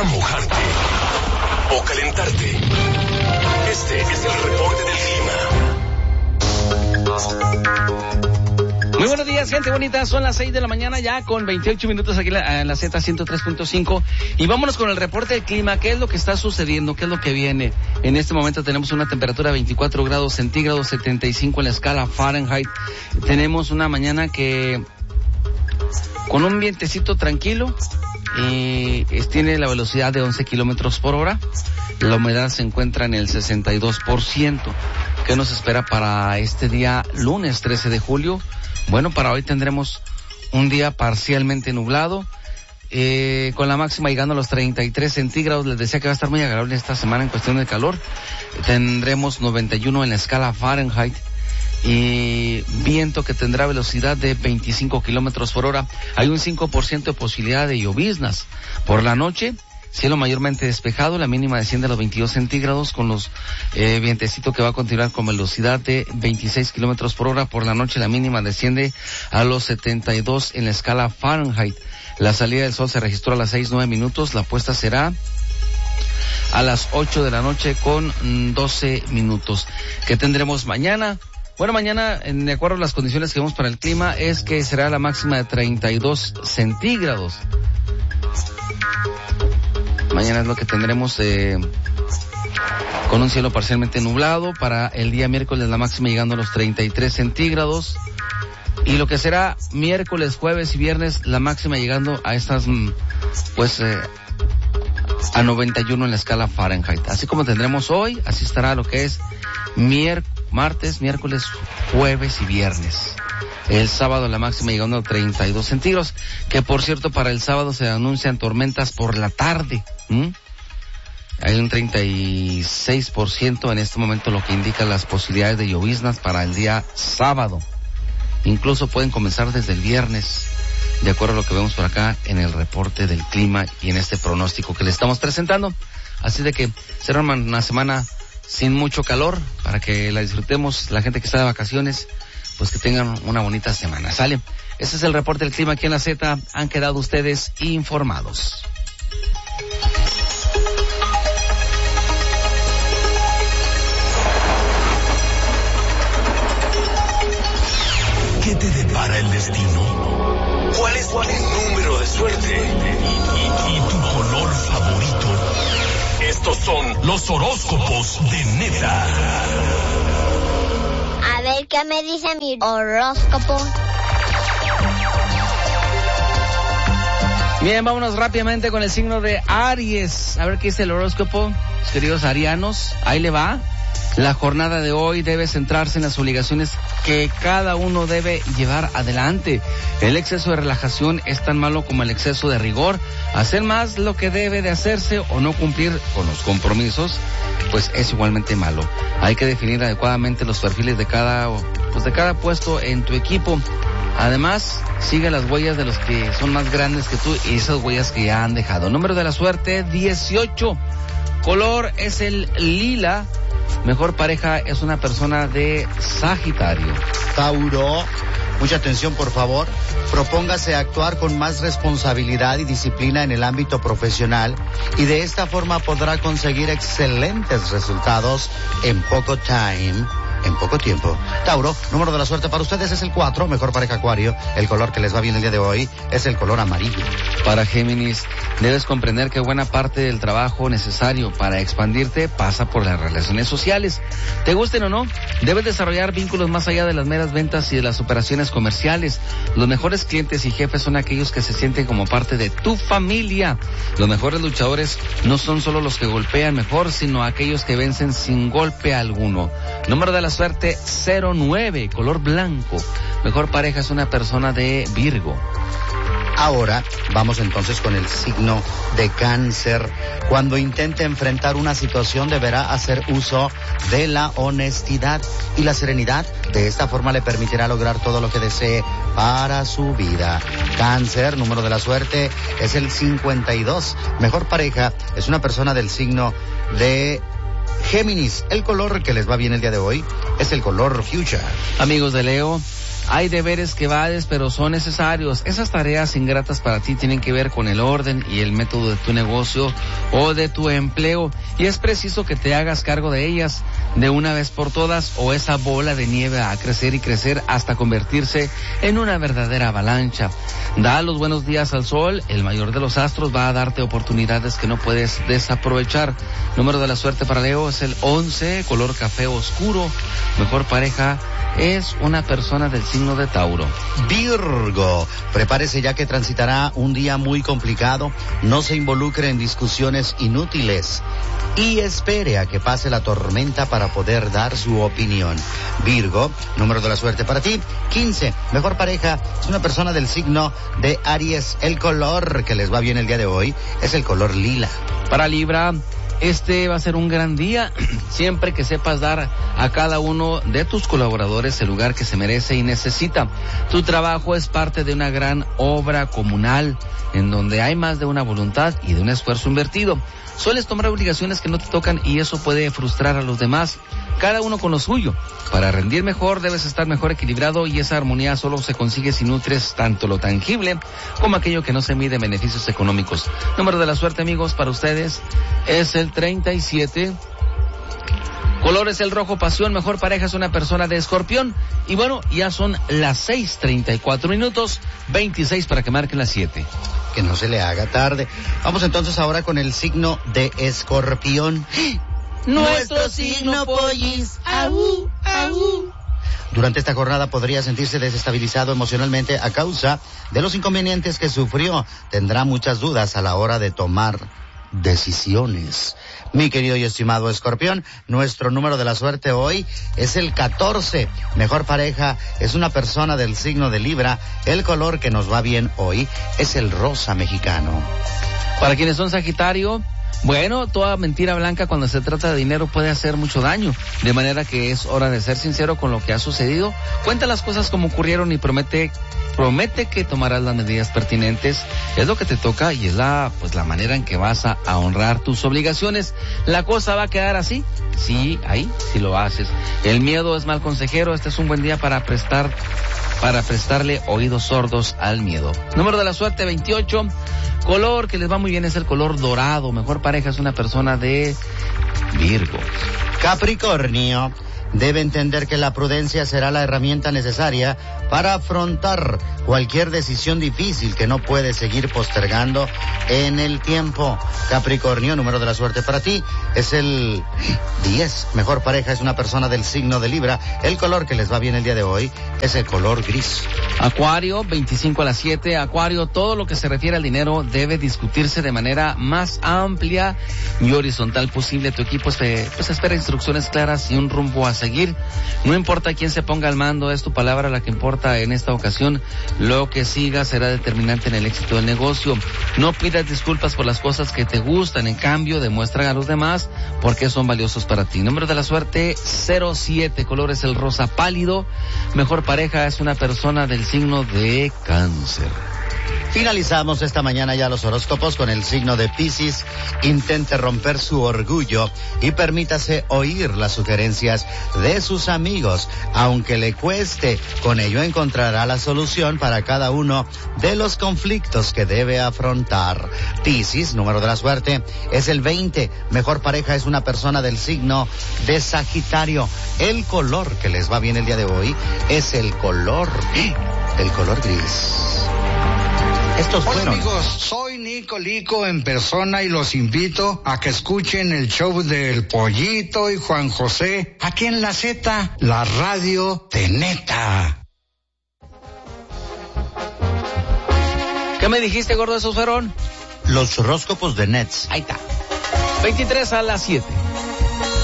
deja mojarte o calentarte. Este es el reporte del clima. Muy buenos días, gente bonita. Son las 6 de la mañana ya con 28 minutos aquí en la Z103.5. Y vámonos con el reporte del clima. ¿Qué es lo que está sucediendo? ¿Qué es lo que viene? En este momento tenemos una temperatura de 24 grados centígrados, 75 en la escala Fahrenheit. Tenemos una mañana que con un vientecito tranquilo y tiene la velocidad de 11 kilómetros por hora. La humedad se encuentra en el 62%. ¿Qué nos espera para este día lunes 13 de julio? Bueno, para hoy tendremos un día parcialmente nublado, con la máxima llegando a los 33 centígrados. Les decía que va a estar muy agradable esta semana en cuestión de calor. Tendremos 91 en la escala Fahrenheit y viento que tendrá velocidad de 25 kilómetros por hora. Hay un 5% de posibilidad de lloviznas. Por la noche, cielo mayormente despejado, la mínima desciende a los 22 centígrados con los vientecito que va a continuar con velocidad de 26 kilómetros por hora. Por la noche la mínima desciende a los 72 en la escala Fahrenheit. La salida del sol se registró a las 6:09 minutos, la puesta será a las 8 de la noche con 12 minutos. ¿Qué tendremos mañana? Bueno, mañana, de acuerdo a las condiciones que vemos para el clima, es que será la máxima de 32 centígrados. Mañana es lo que tendremos con un cielo parcialmente nublado. Para el día miércoles la máxima llegando a los 33 centígrados. Y lo que será miércoles, jueves y viernes la máxima llegando a estas, a 91 en la escala Fahrenheit. Así como tendremos hoy, así estará lo que es martes, miércoles, jueves y viernes. El sábado la máxima llegando a 32 centígrados, que por cierto para el sábado se anuncian tormentas por la tarde. Hay un 36% en este momento, lo que indica las posibilidades de lloviznas para el día sábado. Incluso pueden comenzar desde el viernes, de acuerdo a lo que vemos por acá en el reporte del clima y en este pronóstico que le estamos presentando. Así de que será una semana sin mucho calor para que la disfrutemos, la gente que está de vacaciones, pues que tengan una bonita semana. ¿Sale? Este es el reporte del clima aquí en la Z. Han quedado ustedes informados. ¿Qué te depara el destino? ¿Cuál es tu número de suerte? ¿Y tu color favorito? Estos son los horóscopos de Neta. A ver qué me dice mi horóscopo. Bien, vámonos rápidamente con el signo de Aries. A ver qué dice el horóscopo, queridos arianos. Ahí le va. La jornada de hoy debe centrarse en las obligaciones que cada uno debe llevar adelante. El exceso de relajación es tan malo como el exceso de rigor. Hacer más lo que debe de hacerse o no cumplir con los compromisos, pues es igualmente malo. Hay que definir adecuadamente los perfiles de cada puesto en tu equipo. Además, sigue las huellas de los que son más grandes que tú y esas huellas que ya han dejado. Número de la suerte, 18. Color es el lila. Mejor pareja es una persona de Sagitario. Tauro, mucha atención por favor. Propóngase actuar con más responsabilidad y disciplina en el ámbito profesional y de esta forma podrá conseguir excelentes resultados en poco tiempo. Tauro, número de la suerte para ustedes es el 4, mejor pareja Acuario. El color que les va bien el día de hoy es el color amarillo. Para Géminis, debes comprender que buena parte del trabajo necesario para expandirte pasa por las relaciones sociales. Te gusten o no, debes desarrollar vínculos más allá de las meras ventas y de las operaciones comerciales. Los mejores clientes y jefes son aquellos que se sienten como parte de tu familia. Los mejores luchadores no son solo los que golpean mejor, sino aquellos que vencen sin golpe alguno. Número de la suerte 09, color blanco. Mejor pareja es una persona de Virgo. Ahora vamos entonces con el signo de Cáncer. Cuando intente enfrentar una situación deberá hacer uso de la honestidad y la serenidad. De esta forma le permitirá lograr todo lo que desee para su vida. Cáncer, número de la suerte es el 52. Mejor pareja es una persona del signo de Géminis. El color que les va bien el día de hoy es el color fuchsia. Amigos de Leo, Hay deberes que evades, pero son necesarios. Esas tareas ingratas para ti tienen que ver con el orden y el método de tu negocio o de tu empleo, y es preciso que te hagas cargo de ellas de una vez por todas, o esa bola de nieve va a crecer y crecer hasta convertirse en una verdadera avalancha. Da los buenos días al sol, el mayor de los astros va a darte oportunidades que no puedes desaprovechar. Número de la suerte para Leo es el 11, color café oscuro. Mejor pareja es una persona del signo de Tauro. Virgo, prepárese ya que transitará un día muy complicado. No se involucre en discusiones inútiles y espere a que pase la tormenta para poder dar su opinión. Virgo, número de la suerte para ti, 15. Mejor pareja es una persona del signo de Aries. El color que les va bien el día de hoy es el color lila. Para Libra, este va a ser un gran día, siempre que sepas dar a cada uno de tus colaboradores el lugar que se merece y necesita. Tu trabajo es parte de una gran obra comunal, en donde hay más de una voluntad y de un esfuerzo invertido. Sueles tomar obligaciones que no te tocan y eso puede frustrar a los demás, cada uno con lo suyo. Para rendir mejor debes estar mejor equilibrado, y esa armonía solo se consigue si nutres tanto lo tangible como aquello que no se mide en beneficios económicos. Número de la suerte, amigos, para ustedes es el 37. Color es el rojo pasión. Mejor pareja es una persona de Escorpión. Y bueno, ya son las 6:34, 26 para que marquen las 7. Que no se le haga tarde. Vamos entonces ahora con el signo de Escorpión. Nuestro signo, pollis. Aú, aú. Durante esta jornada podría sentirse desestabilizado emocionalmente a causa de los inconvenientes que sufrió. Tendrá muchas dudas a la hora de tomar decisiones. Mi querido y estimado Escorpión, nuestro número de la suerte hoy es el 14. Mejor pareja es una persona del signo de Libra. El color que nos va bien hoy es el rosa mexicano. Para quienes son Sagitario, bueno, toda mentira blanca cuando se trata de dinero puede hacer mucho daño, de manera que es hora de ser sincero con lo que ha sucedido. Cuenta las cosas como ocurrieron y promete que tomarás las medidas pertinentes. Es lo que te toca y es la manera en que vas a honrar tus obligaciones. La cosa va a quedar así, sí, ahí, si lo haces. El miedo es mal consejero. Este es un buen día para prestarle oídos sordos al miedo. Número de la suerte 28. Color que les va muy bien es el color dorado. Mejor pareja es una persona de Virgo. Capricornio, debe entender que la prudencia será la herramienta necesaria para afrontar cualquier decisión difícil que no puede seguir postergando en el tiempo. Capricornio, número de la suerte para ti es el 10. Mejor pareja es una persona del signo de Libra. El color que les va bien el día de hoy es el color gris. Acuario, 25:07. Acuario, todo lo que se refiere al dinero debe discutirse de manera más amplia y horizontal posible. Tu equipo espera instrucciones claras y un rumbo a seguir. No importa quién se ponga al mando, es tu palabra la que importa en esta ocasión. Lo que siga será determinante en el éxito del negocio. No pidas disculpas por las cosas que te gustan, en cambio demuestra a los demás por qué son valiosos para ti. Número de la suerte 07, color es el rosa pálido. Mejor pareja es una persona del signo de Cáncer. Finalizamos esta mañana ya los horóscopos con el signo de Piscis. Intente romper su orgullo y permítase oír las sugerencias de sus amigos, aunque le cueste. Con ello encontrará la solución para cada uno de los conflictos que debe afrontar. Piscis, número de la suerte es el 20. Mejor pareja es una persona del signo de Sagitario. El color que les va bien el día de hoy es el color gris. Hola amigos, soy Nico Lico en persona y los invito a que escuchen el show del Pollito y Juan José aquí en la Z, la radio de neta. ¿Qué me dijiste, gordo? ¿Esos fueron? Los horóscopos de Nets. Ahí está. 23 a las 7.